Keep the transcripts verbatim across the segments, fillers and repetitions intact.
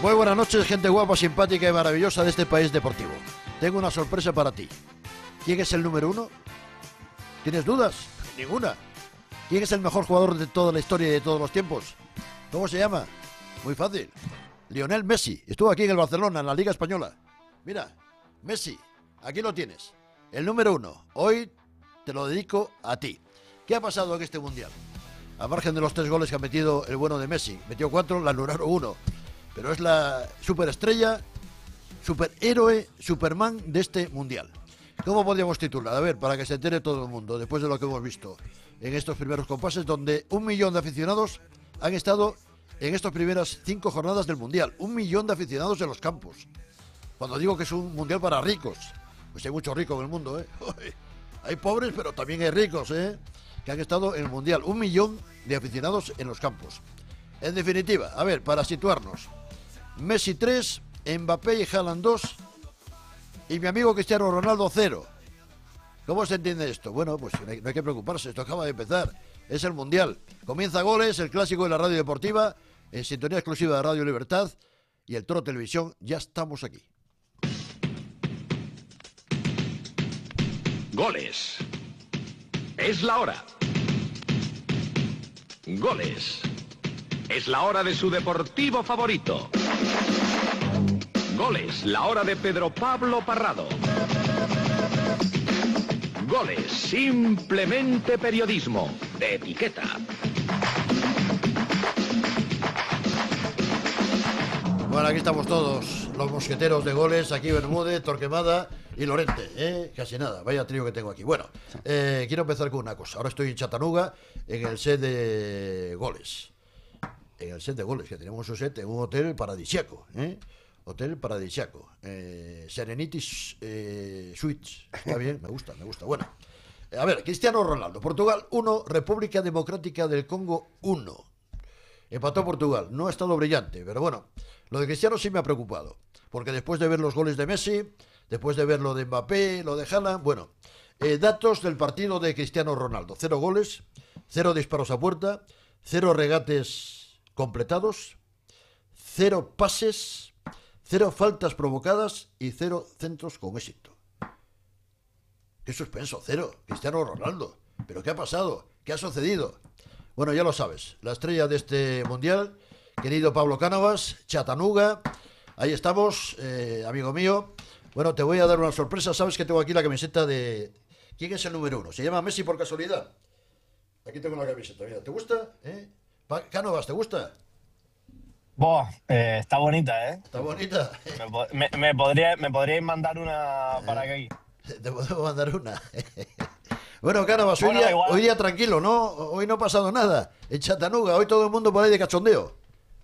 Muy buenas noches, gente guapa, simpática y maravillosa de este país deportivo. Tengo una sorpresa para ti. ¿Quién es el número uno? ¿Tienes dudas? Ninguna. ¿Quién es el mejor jugador de toda la historia y de todos los tiempos? ¿Cómo se llama? Muy fácil. Lionel Messi. Estuvo aquí en el Barcelona, en la Liga Española. Mira, Messi, aquí lo tienes. El número uno. Hoy te lo dedico a ti. ¿Qué ha pasado en este Mundial? A margen de los tres goles que ha metido el bueno de Messi. Metió cuatro, le anularon uno. Pero es la superestrella, superhéroe, Superman de este Mundial. ¿Cómo podríamos titular? A ver, para que se entere todo el mundo, después de lo que hemos visto en estos primeros compases, donde un millón de aficionados han estado en estas primeras cinco jornadas del Mundial. Un millón de aficionados en los campos. Cuando digo que es un Mundial para ricos, pues hay muchos ricos en el mundo, ¿eh? Hay pobres, pero también hay ricos, ¿eh? Que han estado en el Mundial. Un millón de aficionados en los campos. En definitiva, a ver, para situarnos. Messi tres, Mbappé y Haaland dos y mi amigo Cristiano Ronaldo cero. ¿Cómo se entiende esto? Bueno, pues no hay, no hay que preocuparse, esto acaba de empezar. Es el Mundial. Comienza Goles, el clásico de la radio deportiva, en sintonía exclusiva de Radio Libertad y el Toro Televisión. Ya estamos aquí. Goles. Es la hora. Goles. Es la hora de su deportivo favorito. Goles, la hora de Pedro Pablo Parrado. Goles, simplemente periodismo de etiqueta. Bueno, aquí estamos todos, los mosqueteros de Goles, aquí Bermúdez, Torquemada y Lorente, ¿eh? Casi nada, vaya trío que tengo aquí. Bueno, eh, quiero empezar con una cosa. Ahora estoy en Chattanooga, en el set de Goles. En el set de Goles, que tenemos un set en un hotel paradisíaco, ¿eh? Hotel paradisíaco. Eh, Serenity eh, Suites. Está bien, me gusta, me gusta. Bueno, a ver, Cristiano Ronaldo. Portugal uno, República Democrática del Congo uno. Empató Portugal. No ha estado brillante, pero bueno, lo de Cristiano sí me ha preocupado. Porque después de ver los goles de Messi, después de ver lo de Mbappé, lo de Haaland, bueno, eh, datos del partido de Cristiano Ronaldo. Cero goles, cero disparos a puerta, cero regates completados, cero pases, cero faltas provocadas y cero centros con éxito. ¡Qué suspenso! Cero. Cristiano Ronaldo. ¿Pero qué ha pasado? ¿Qué ha sucedido? Bueno, ya lo sabes. La estrella de este Mundial, querido Pablo Cánovas, Chattanooga. Ahí estamos, eh, amigo mío. Bueno, te voy a dar una sorpresa. Sabes que tengo aquí la camiseta de... ¿Quién es el número uno? ¿Se llama Messi por casualidad? Aquí tengo la camiseta. Mira, ¿te gusta? ¿Eh? Cánovas, ¿te gusta? Boh, eh, está bonita, ¿eh? Está bonita. Me, me, me, podría, ¿Me podríais mandar una para aquí? Te podemos mandar una. Bueno, Cánovas, hoy, Bueno, día, igual... hoy día tranquilo, ¿no? Hoy no ha pasado nada. En Chattanooga, hoy todo el mundo por ahí de cachondeo.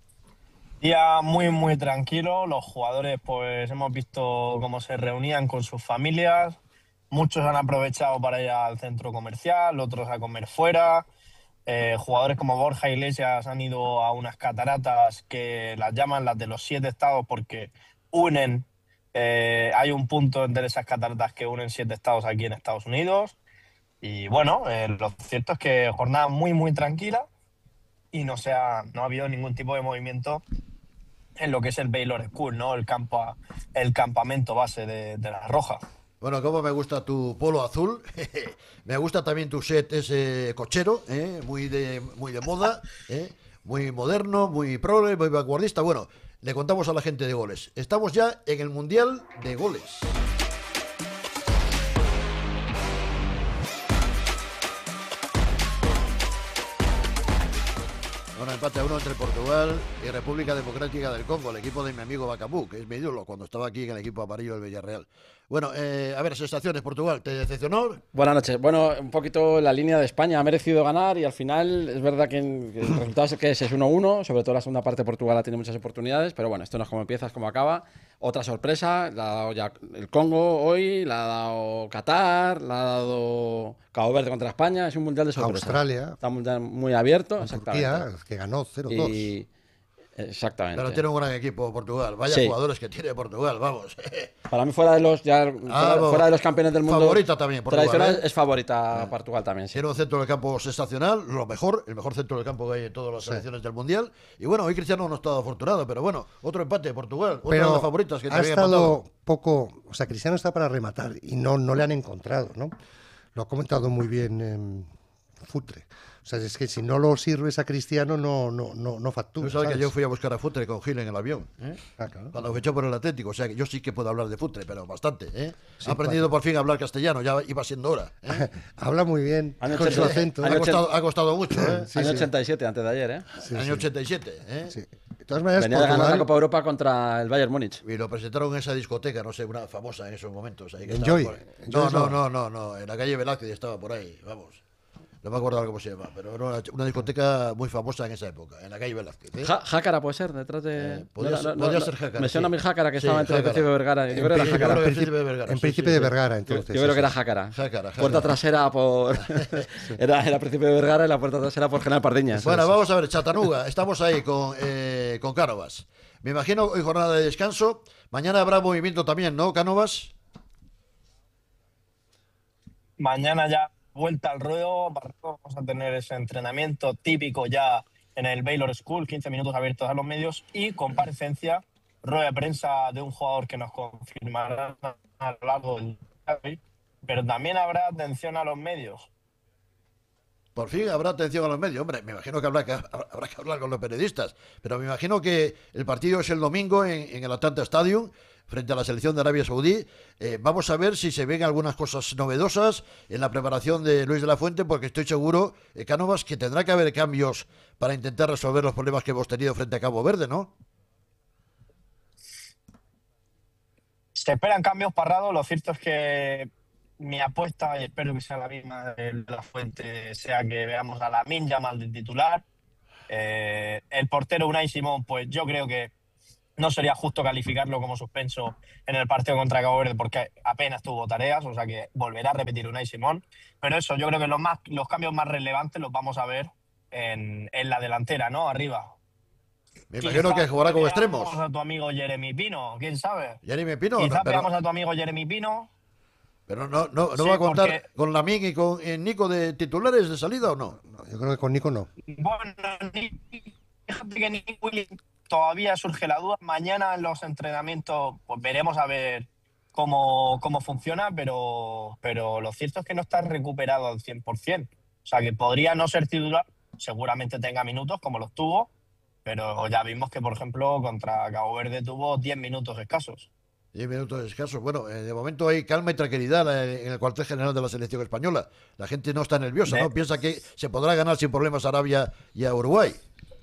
Día muy, muy tranquilo. Los jugadores, pues, hemos visto cómo se reunían con sus familias. Muchos han aprovechado para ir al centro comercial, otros a comer fuera. Eh, jugadores como Borja Iglesias han ido a unas cataratas que las llaman las de los siete estados porque unen, eh, hay un punto entre esas cataratas que unen siete estados aquí en Estados Unidos. Y bueno, eh, lo cierto es que jornada muy, muy tranquila y no, se ha, no ha habido ningún tipo de movimiento en lo que es el Baylor School, ¿no? El, campo, el campamento base de, de la Roja. Bueno, como me gusta tu polo azul, me gusta también tu set ese cochero, ¿eh? muy de muy de moda, ¿eh? Muy moderno, muy progre, muy vanguardista. Bueno, le contamos a la gente de Goles. Estamos ya en el Mundial de Goles. Bueno, empate a uno entre Portugal y República Democrática del Congo, el equipo de mi amigo Bacabú, que es mi ídolo cuando estaba aquí en el equipo amarillo del Villarreal. Bueno, eh, a ver, sensaciones, Portugal, ¿te decepcionó? Buenas noches. Bueno, un poquito la línea de España ha merecido ganar y al final es verdad que el resultado es que es uno uno, sobre todo la segunda parte Portugal ha tenido muchas oportunidades, pero bueno, esto no es como empieza, es como acaba. Otra sorpresa, la ha dado ya el Congo hoy, la ha dado Qatar, la ha dado Cabo Verde contra España, es un mundial de sorpresa. Australia. Está un mundial muy abierto, Turquía, que ganó cero dos. Y Exactamente. Pero tiene un gran equipo Portugal. Vaya Sí. jugadores que tiene Portugal, vamos. Para mí, fuera de los ya, Ah, fuera, vamos. fuera de los campeones del mundo Favorita también Portugal, tradicional, ¿eh? es favorita Portugal también. Sí. Tiene un centro del campo sensacional, lo mejor, el mejor centro del campo que hay en todas las selecciones del Mundial. Y bueno, hoy Cristiano no ha estado afortunado, pero bueno, otro empate de Portugal, otra de Pero las favoritas que te ha había estado empatado. poco, o sea, Cristiano está para rematar y no, no le han encontrado, ¿no? Lo ha comentado muy bien eh, Futre. O sea, es que si no lo sirves a Cristiano, no, no, no, no factura. Tú sabes que ¿sabes? yo fui a buscar a Futre con Gil en el avión, ¿eh? Ah, claro. Cuando fichó por el Atlético, o sea que yo sí que puedo hablar de Futre, pero bastante, ¿eh? Ha aprendido por fin a hablar castellano, ya iba siendo hora, ¿eh? Habla muy bien, Año con su ochenta. acento. Ha Año costado, ha costado mucho, ¿eh? Sí, Año sí. ochenta y siete, antes de ayer, ¿eh? Sí, Año sí. ochenta y siete, ¿eh? Sí. De todas maneras, Venía de ganar la Portugal, Copa Europa contra el Bayern Múnich. Y lo presentaron en esa discoteca, no sé, una famosa en esos momentos. Ahí que Enjoy. estaba por ahí. Enjoy No, es no, la- no, no, no, en la calle Velázquez estaba por ahí, vamos. No me acuerdo cómo se llama, pero era una, una discoteca muy famosa en esa época, en la calle Velázquez. ¿eh? Ja- Jácara puede ser, detrás de. Eh, podía ser- podía ser Jácara, Me suena sí. a mí Jácara, que Sí, estaba entre el Jácara. Príncipe de Vergara. Yo creo que era Sí, yo Jácara. creo que en Príncipe de Vergara, en sí, Príncipe sí, de sí. Vergara, Yo, entonces. yo creo sí, que era sí. Jácara. Jácara, Jácara. Puerta trasera por. era, era Príncipe de Vergara y la puerta trasera por General Pardiñas. Bueno, vamos a ver, Chatanuga, estamos ahí con, eh, con Cánovas. Me imagino hoy jornada de descanso. Mañana habrá movimiento también, ¿no, Cánovas? Mañana ya vuelta al ruedo, vamos a tener ese entrenamiento típico ya en el Baylor School, quince minutos abiertos a los medios y comparecencia, rueda de prensa de un jugador que nos confirmará a lo largo del día, pero también habrá atención a los medios. Por fin habrá atención a los medios. Hombre, me imagino que habrá que, habrá que hablar con los periodistas. Pero me imagino que el partido es el domingo en, en el Atlanta Stadium, frente a la selección de Arabia Saudí. Eh, vamos a ver si se ven algunas cosas novedosas en la preparación de Luis de la Fuente, porque estoy seguro, eh, Cánovas, que tendrá que haber cambios para intentar resolver los problemas que hemos tenido frente a Cabo Verde, ¿no? Se esperan cambios, Parrado. Lo cierto es que mi apuesta, y espero que sea la misma de la Fuente, sea que veamos a Lamine Yamal de titular. Eh, el portero Unai Simón, pues yo creo que no sería justo calificarlo como suspenso en el partido contra Cabo Verde porque apenas tuvo tareas, o sea que volverá a repetir Unai Simón. Pero eso, yo creo que los, más, los cambios más relevantes los vamos a ver en, en la delantera, ¿no? Arriba. Me imagino que jugará con extremos. Vamos a tu amigo Jeremy Pino, ¿quién sabe? Jeremy Pino, Quizás no, pero, veamos a tu amigo Jeremy Pino. pero no, no, no Sí, va a contar porque- con Lamine y con eh, Nico de titulares de salida, ¿o no? No, yo creo que con Nico no. Bueno, ni- fíjate que ni Willy todavía surge la duda. Mañana en los entrenamientos pues veremos a ver cómo, cómo funciona, pero, pero lo cierto es que no está recuperado al cien por ciento. O sea que podría no ser titular, seguramente tenga minutos como los tuvo, pero ya vimos que, por ejemplo, contra Cabo Verde tuvo diez minutos escasos. Diez minutos escasos. Bueno, eh, de momento hay calma y tranquilidad eh, en el cuartel general de la selección española. La gente no está nerviosa, De- ¿no? Piensa que se podrá ganar sin problemas a Arabia y a Uruguay.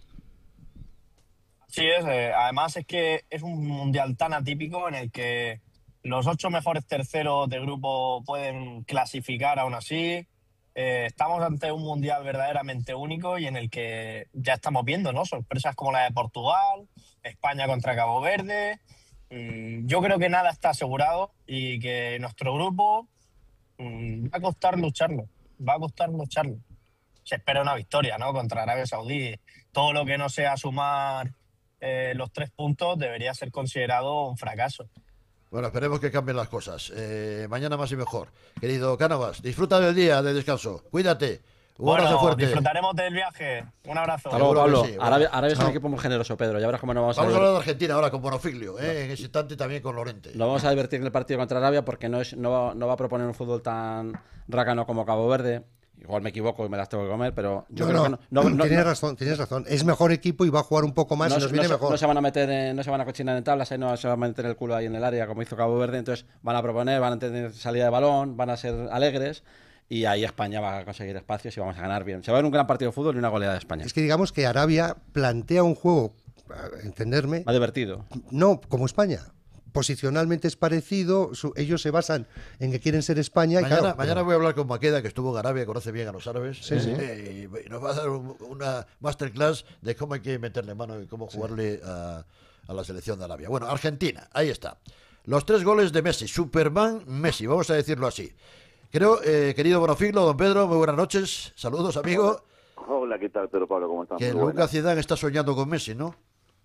Sí, es. eh, además es que es un mundial tan atípico en el que los ocho mejores terceros de grupo pueden clasificar aún así. Eh, estamos ante un mundial verdaderamente único y en el que ya estamos viendo, ¿no? Sorpresas como la de Portugal, España contra Cabo Verde. Mm, yo creo que nada está asegurado y que nuestro grupo mm, va a costar lucharlo. Va a costar lucharlo. Se espera una victoria, ¿no? Contra Arabia Saudí. Todo lo que no sea sumar eh, los tres puntos debería ser considerado un fracaso. Bueno, esperemos que cambien las cosas. Eh, mañana más y mejor. Querido Cánovas, disfruta del día de descanso. Cuídate. Un abrazo Bueno, fuerte. disfrutaremos del viaje. Un abrazo. Hasta luego, Seguro que Pablo. sí, bueno. Arabia, Arabia es un Chao. equipo muy generoso, Pedro. Ya verás cómo nos vamos, Vamos a a hablar divertir. de Argentina ahora con Bonofiglio, ¿eh? En ese instante también con Lorente. Nos vamos a divertir en el partido contra Arabia porque no, es, no, va, no va a proponer un fútbol tan rácano como Cabo Verde. Igual me equivoco y me las tengo que comer, pero yo No, creo que no, no, no, no- tienes no- razón, tienes razón. Es mejor equipo y va a jugar un poco más no- y nos no viene se, mejor. no se van a meter, en- no se van a cochinar en tablas, ahí no se van a meter el culo ahí en el área como hizo Cabo Verde, entonces van a proponer, van a tener salida de balón, van a ser alegres y ahí España va a conseguir espacios y vamos a ganar bien. Se va a ver un gran partido de fútbol y una goleada de España. Es que digamos que Arabia plantea un juego, a entenderme, Va divertido. no como España. Posicionalmente es parecido, su- ellos se basan en que quieren ser España. y Mañana, claro, mañana pero- voy a hablar con Maqueda, que estuvo en Arabia, conoce bien a los árabes. Sí, sí. eh, y nos va a dar un- una masterclass de cómo hay que meterle mano y cómo jugarle a, a la selección de Arabia. Bueno, Argentina, ahí está. Los tres goles de Messi, Superman Messi, vamos a decirlo así. Creo, eh, querido Bonofiglo, don Pedro, muy buenas noches. Saludos, amigo. Hola, ¿qué tal, Pedro Pablo? ¿Cómo estás? Que Muy Lucas buenas. Zidane está soñando con Messi, ¿no?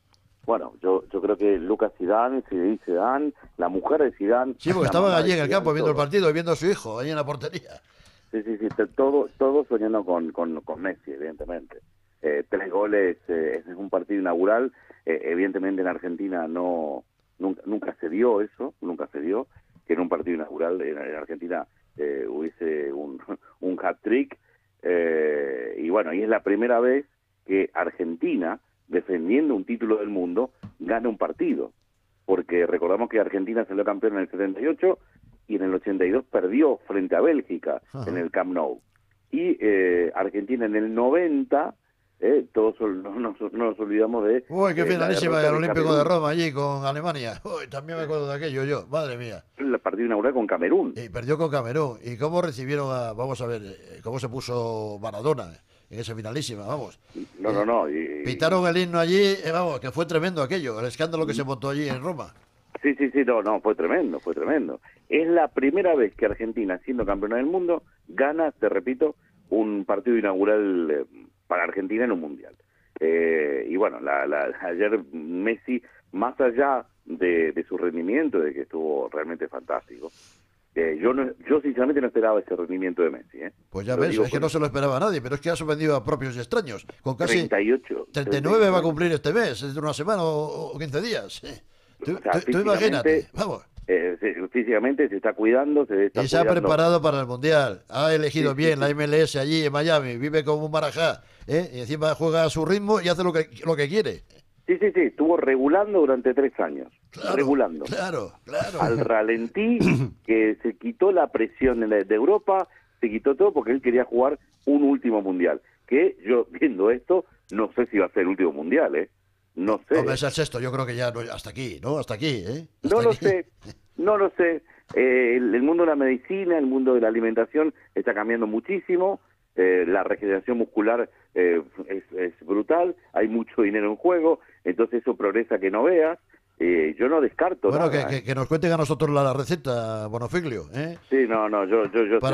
Bueno, yo yo creo que Lucas Zidane, Zinedine Zidane, la mujer de Zidane... Sí, porque la estaban mamá allí de en el Zidane, campo viendo el todo. partido y viendo a su hijo ahí en la portería. Sí, sí, sí, t- todo, todo soñando con, con, con Messi, evidentemente. Eh, tres goles, eh, es un partido inaugural, eh, evidentemente en Argentina no nunca, nunca se dio eso, nunca se dio, que en un partido inaugural en, en Argentina eh, hubiese un, un hat-trick, eh, y bueno, y es la primera vez que Argentina, defendiendo un título del mundo, gana un partido, porque recordamos que Argentina salió campeón en el setenta y ocho y en el ochenta y dos perdió frente a Bélgica Ajá. en el Camp Nou. Y eh, Argentina en el noventa, eh, todos no, no, no nos olvidamos de... Uy, qué eh, la finalísima derrota del de Olímpico Camerún, de Roma allí con Alemania. Uy, también me acuerdo de aquello yo, madre mía. el partido inaugural con Camerún. Y perdió con Camerún. ¿Y cómo recibieron a, vamos a ver, eh, cómo se puso Maradona en esa finalísima, vamos? No, no, no. y- Pitaron el himno allí, eh, vamos, que fue tremendo aquello, el escándalo que se montó allí en Roma. Sí, sí, sí, no, no, fue tremendo, fue tremendo. Es la primera vez que Argentina, siendo campeona del mundo, gana, te repito, un partido inaugural eh, para Argentina en un mundial. Eh, y bueno, la, la, ayer Messi, más allá de, de su rendimiento, de que estuvo realmente fantástico, eh, yo no, yo sinceramente no esperaba ese rendimiento de Messi. ¿eh? Pues ya Lo ves, digo es que con no se lo esperaba nadie, pero es que ha sorprendido a propios y extraños. Con casi treinta y ocho, treinta y nueve va a cumplir este mes, dentro de una semana o, o quince días. Eh. Tú, O sea, tú- tú físicamente, imagínate, vamos. Eh, se- físicamente se está cuidando, se está Y se ha cuidando. preparado para el Mundial. Ha elegido Sí, sí, bien sí. la M L S allí en Miami. Vive como un marajá. ¿eh? Y encima juega a su ritmo y hace lo que, lo que quiere. Sí, sí, sí, estuvo regulando durante tres años. Claro, regulando. Claro, claro. Al ralentí, que se quitó la presión de, la- de Europa, se quitó todo porque él quería jugar un último mundial. Que yo, viendo esto, no sé si va a ser el último mundial, ¿eh? No sé. Hombre, es el sexto. Yo creo que ya no, hasta aquí, ¿no? Hasta aquí, ¿eh? Hasta No lo aquí. sé, no lo sé. Eh, el, el mundo de la medicina, el mundo de la alimentación está cambiando muchísimo. Eh, la regeneración muscular eh, es, es brutal. Hay mucho dinero en juego. Entonces eso progresa que no veas. Eh, yo no descarto Bueno, nada. que, ¿eh? que, que nos cuenten a nosotros la receta, Bonofiglio, ¿eh? Sí, no, no, yo, yo, yo Para